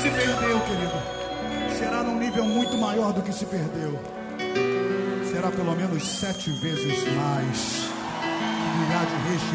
se perdeu, querido, será num nível muito maior do que se perdeu. Será pelo menos 7 vezes mais. Que virá de